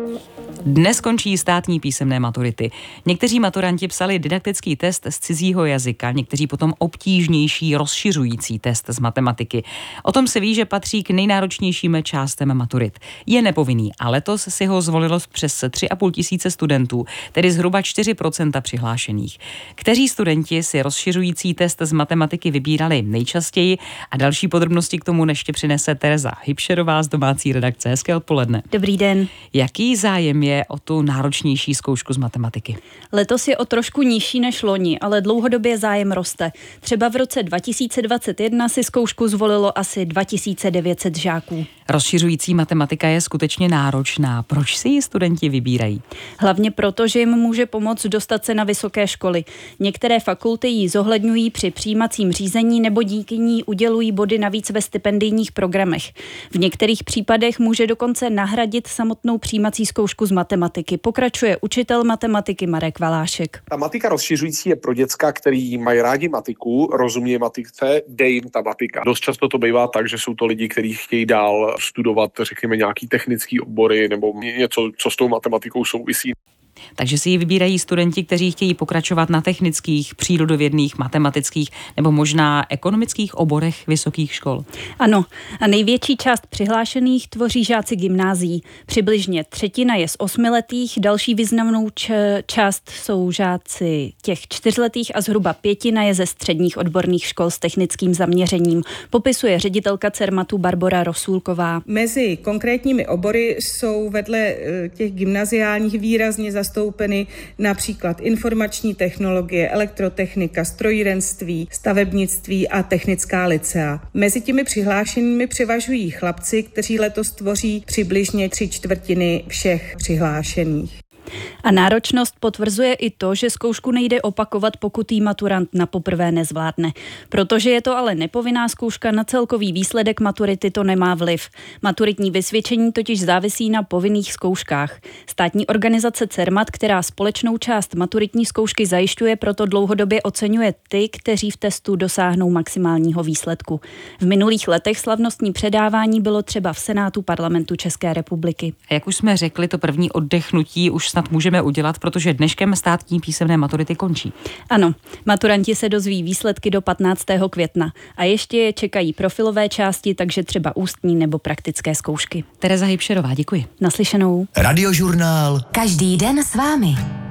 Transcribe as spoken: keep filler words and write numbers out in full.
Dnes končí státní písemné maturity. Někteří maturanti psali didaktický test z cizího jazyka, někteří potom obtížnější rozšiřující test z matematiky. O tom se ví, že patří k nejnáročnějším částem maturit. Je nepovinný a letos si ho zvolilo přes tři a půl tisíce studentů, tedy zhruba čtyři procenta přihlášených. Kteří studenti si rozšiřující test z matematiky vybírali nejčastěji a další podrobnosti k tomu ještě přinese Tereza Hybšerová z domácí redakce. Hezké odpoledne. Dobrý den. Jaký zájem je o tu náročnější zkoušku z matematiky? Letos je o trošku nižší než loni, ale dlouhodobě zájem roste. Třeba v roce dva tisíce dvacet jedna si zkoušku zvolilo asi dva tisíce devět set žáků. Rozšiřující matematika je skutečně náročná. Proč si ji studenti vybírají? Hlavně proto, že jim může pomoct dostat se na vysoké školy. Některé fakulty ji zohledňují při přijímacím řízení nebo díky ní udělují body navíc ve stipendijních programech. V některých případech může dokonce nahradit samotnou přijímací zkoušku z matematiky. Pokračuje učitel matematiky Marek Valášek. Ta matika rozšiřující je pro děcka, který mají rádi matiku, rozumí matice, dej jim ta matika. Dost často to bývá tak, že jsou to lidi, kteří chtějí dál studovat, řekněme, nějaký technický obory nebo něco, co s tou matematikou souvisí. Takže si ji vybírají studenti, kteří chtějí pokračovat na technických, přírodovědných, matematických nebo možná ekonomických oborech vysokých škol. Ano, a největší část přihlášených tvoří žáci gymnázií. Přibližně třetina je z osmiletých, další významnou č- část jsou žáci těch čtyřletých a zhruba pětina je ze středních odborných škol s technickým zaměřením. Popisuje ředitelka Cermatu Barbora Rosůlková. Mezi konkrétními obory jsou vedle těch gymnaziálních výrazně zastoupeny například informační technologie, elektrotechnika, strojírenství, stavebnictví a technická lycea. Mezi těmi přihlášenými převažují chlapci, kteří letos tvoří přibližně tři čtvrtiny všech přihlášených. A náročnost potvrzuje i to, že zkoušku nejde opakovat, pokud jí maturant na poprvé nezvládne. Protože je to ale nepovinná zkouška, na celkový výsledek maturity to nemá vliv. Maturitní vysvědčení totiž závisí na povinných zkouškách. Státní organizace Cermat, která společnou část maturitní zkoušky zajišťuje, proto dlouhodobě oceňuje ty, kteří v testu dosáhnou maximálního výsledku. V minulých letech slavnostní předávání bylo třeba v Senátu Parlamentu České republiky. A jak už jsme řekli, to první oddechnutí už snad můžeme udělat, protože dneškem státní písemné maturity končí. Ano, maturanti se dozví výsledky do patnáctého května a ještě je čekají profilové části, takže třeba ústní nebo praktické zkoušky. Tereza Hybšerová, děkuji. Naslyšenou. Radiožurnál. Každý den s vámi.